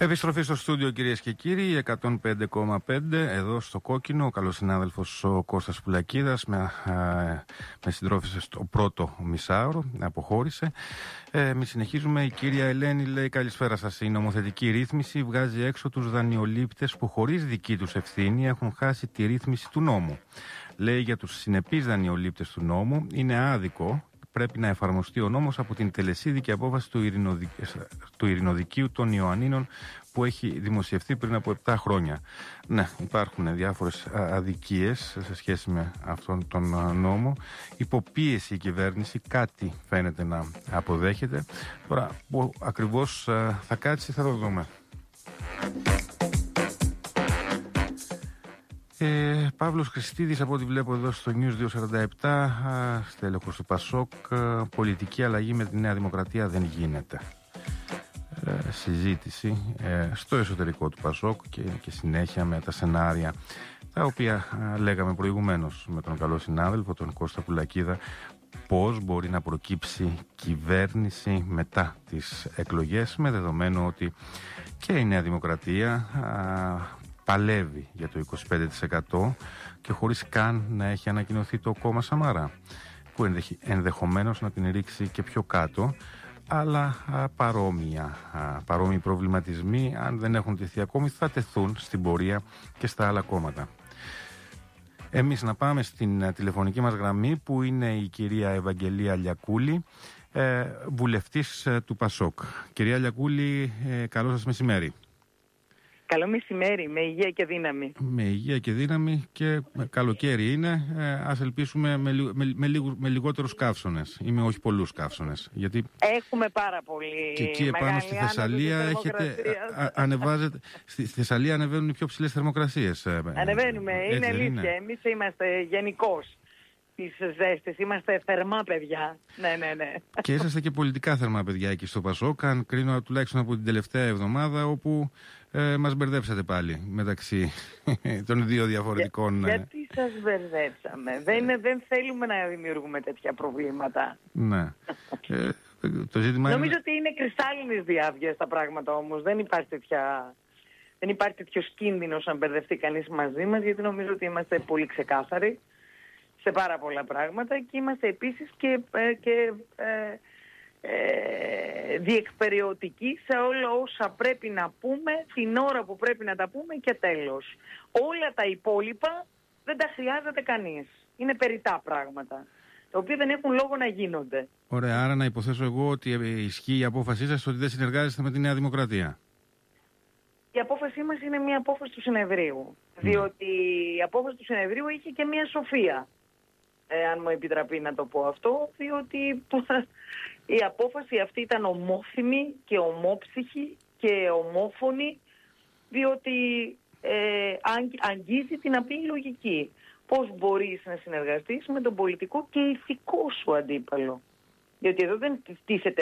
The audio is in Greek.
Επιστροφή στο στούντιο, κυρίες και κύριοι, 105,5 εδώ στο Κόκκινο. Ο καλός συνάδελφος ο Κώστας Πουλακίδας με συντρόφισε στο πρώτο μισάωρο, αποχώρησε. Εμείς συνεχίζουμε. Η κυρία Ελένη λέει: καλησπέρα σας. Η νομοθετική ρύθμιση βγάζει έξω τους δανειολήπτες που χωρίς δική τους ευθύνη έχουν χάσει τη ρύθμιση του νόμου. Λέει για τους συνεπείς δανειολήπτες του νόμου: είναι άδικο. Πρέπει να εφαρμοστεί ο νόμος από την τελεσίδικη απόφαση του Ειρηνοδικείου των Ιωαννίνων που έχει δημοσιευθεί πριν από 7 χρόνια. Ναι, υπάρχουν διάφορες αδικίες σε σχέση με αυτόν τον νόμο. Υποπίεση η κυβέρνηση, κάτι φαίνεται να αποδέχεται. Τώρα, που ακριβώς θα κάτσει θα το δούμε. Παύλος Χριστίδης, από ό,τι βλέπω εδώ στο News 247, στέλεχος του Πασόκ: πολιτική αλλαγή με τη Νέα Δημοκρατία δεν γίνεται. Συζήτηση στο εσωτερικό του Πασόκ και συνέχεια με τα σενάρια τα οποία λέγαμε προηγουμένως με τον καλό συνάδελφο, τον Κώστα Πουλακίδα, πώς μπορεί να προκύψει κυβέρνηση μετά τις εκλογές, με δεδομένο ότι και η Νέα Δημοκρατία παλεύει για το 25% και χωρίς καν να έχει ανακοινωθεί το κόμμα Σαμαρά, που ενδεχομένως να την ρίξει και πιο κάτω, αλλά παρόμοιοι προβληματισμοί, αν δεν έχουν τεθεί ακόμη, θα τεθούν στην πορεία και στα άλλα κόμματα. Εμείς να πάμε στην τηλεφωνική μας γραμμή, που είναι η κυρία Ευαγγελία Λιακούλη, βουλευτής του Πασόκ. Κυρία Λιακούλη, καλό σας μεσημέρι. Καλό μεσημέρι, με υγεία και δύναμη. Με υγεία και δύναμη, και καλοκαίρι είναι. Ας ελπίσουμε με λιγότερους καύσονες ή με όχι πολλούς καύσονες. Γιατί έχουμε πάρα πολύ. Και εκεί επάνω στη Θεσσαλία ανεβάζεται. Στη Θεσσαλία ανεβαίνουν οι πιο ψηλές θερμοκρασίες. Ανεβαίνουμε, είναι αλήθεια. Εμείς είμαστε γενικώς τις ζέστες, είμαστε θερμά παιδιά. Ναι. Και είσαστε και πολιτικά θερμά παιδιά εκεί στο Πασόκ, αν κρίνω τουλάχιστον από την τελευταία εβδομάδα, όπου μας μπερδέψατε πάλι μεταξύ των δύο διαφορετικών. Γιατί σας μπερδέψαμε? Δεν θέλουμε να δημιουργούμε τέτοια προβλήματα. Ναι. Το ζήτημα νομίζω ότι είναι κρυστάλλινες διάβγειες τα πράγματα όμως. Δεν υπάρχει τέτοιος κίνδυνος να μπερδευτεί κανείς μαζί μας, γιατί νομίζω ότι είμαστε πολύ ξεκάθαροι σε πάρα πολλά πράγματα και είμαστε επίσης και διεκπεραιωτικοί σε όλα όσα πρέπει να πούμε την ώρα που πρέπει να τα πούμε και τέλος. Όλα τα υπόλοιπα δεν τα χρειάζεται κανείς. Είναι περιττά πράγματα, τα οποία δεν έχουν λόγο να γίνονται. Ωραία, άρα να υποθέσω εγώ ότι ισχύει η απόφασή σας ότι δεν συνεργάζεστε με τη Νέα Δημοκρατία. Η απόφασή μας είναι μια απόφαση του συνεδρίου, διότι η απόφαση του συνεδρίου είχε και μια σοφία, αν μου επιτραπεί να το πω αυτό, διότι η απόφαση αυτή ήταν ομόθυμη και ομόψυχη και ομόφωνη, διότι αγγίζει την απλή λογική. Πώς μπορείς να συνεργαστείς με τον πολιτικό και ηθικό σου αντίπαλο? Διότι εδώ δεν τίθεται